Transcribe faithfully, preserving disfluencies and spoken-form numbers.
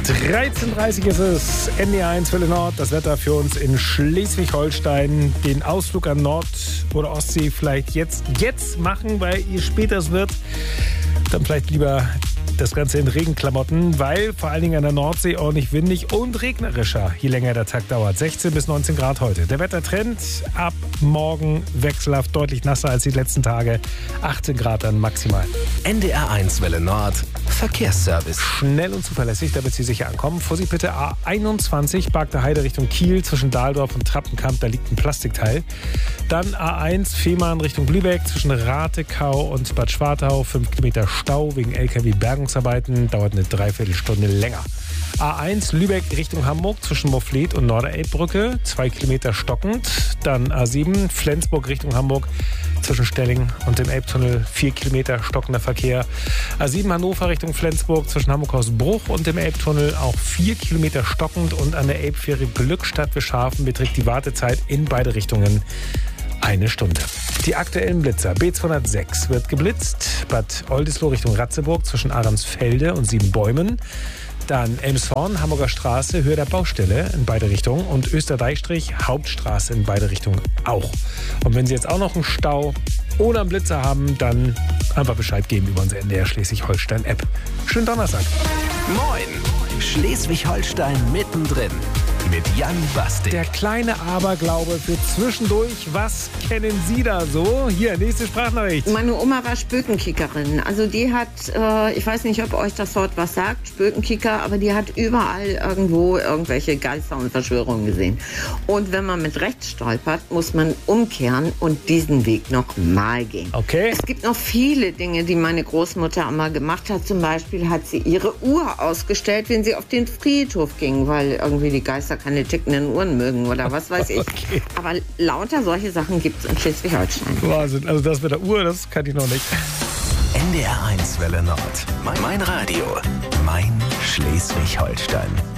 dreizehn Uhr dreißig ist es, N D R eins Welle Nord, das Wetter für uns in Schleswig-Holstein. Den Ausflug an Nord- oder Ostsee vielleicht jetzt, jetzt machen, weil je später es wird, dann vielleicht lieber das Ganze in Regenklamotten, weil vor allen Dingen an der Nordsee ordentlich windig und regnerischer, je länger der Tag dauert. sechzehn bis neunzehn Grad heute. Der Wettertrend ab morgen wechselhaft, deutlich nasser als die letzten Tage. achtzehn Grad dann maximal. N D R eins Welle Nord, Verkehrsservice. Schnell und zuverlässig, damit Sie sicher ankommen. Vorsicht bitte A einundzwanzig, Bargter Heide Richtung Kiel, zwischen Dahldorf und Trappenkamp, da liegt ein Plastikteil. Dann A eins, Fehmarn Richtung Lübeck, zwischen Ratekau und Bad Schwartau, fünf Kilometer Stau wegen L K W-Bergungsarbeiten, dauert eine Dreiviertelstunde länger. A eins, Lübeck Richtung Hamburg, zwischen Mofflet und Norderelbbrücke, zwei Kilometer stockend. Dann A sieben, Flensburg Richtung Hamburg, zwischen Stelling und dem Elbtunnel, vier Kilometer stockender Verkehr. A sieben, Hannover Richtung Flensburg, zwischen Hamburg-Hausbruch und dem Elbtunnel, auch vier Kilometer stockend. Und an der Elbfähre Glückstadt-Wischhafen beträgt die Wartezeit in beide Richtungen eine Stunde. Die aktuellen Blitzer. B zweihundertsechs wird geblitzt. Bad Oldesloe Richtung Ratzeburg zwischen Ahrensfelde und Siebenbäumen. Dann Elmshorn, Hamburger Straße, Höhe der Baustelle in beide Richtungen. Und Österdeichstrich, Hauptstraße in beide Richtungen auch. Und wenn Sie jetzt auch noch einen Stau oder einen Blitzer haben, dann einfach Bescheid geben über unsere N D R Schleswig-Holstein-App. Schönen Donnerstag. Moin, Schleswig-Holstein mittendrin. Mit Jan Bastik. Der kleine Aberglaube für zwischendurch. Was kennen Sie da so? Hier, nächste Sprachnachricht. Meine Oma war Spökenkickerin. Also die hat, äh, ich weiß nicht, ob euch das Wort was sagt, Spökenkicker, aber die hat überall irgendwo irgendwelche Geister und Verschwörungen gesehen. Und wenn man mit rechts stolpert, muss man umkehren und diesen Weg noch mal gehen. Okay. Es gibt noch viele Dinge, die meine Großmutter immer gemacht hat. Zum Beispiel hat sie ihre Uhr ausgestellt, wenn sie auf den Friedhof ging, weil irgendwie die Geister keine tickenden Uhren mögen oder was weiß ich. Okay. Aber lauter solche Sachen gibt es in Schleswig-Holstein. Wahnsinn, also das mit der Uhr, das kann ich noch nicht. N D R eins Welle Nord. Mein, mein Radio. Mein Schleswig-Holstein.